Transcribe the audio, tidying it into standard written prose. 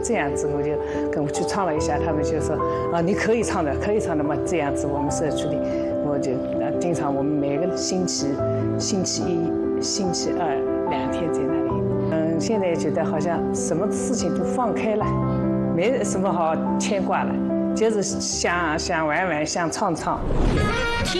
这样子，我就跟我去唱了一下，他们就说啊，你可以唱的，可以唱的嘛，这样子我们社区里，我就经常我们每个星期一、星期二2天在那里。现在觉得好像什么事情都放开了，没什么好牵挂了，就是想玩玩，想唱唱。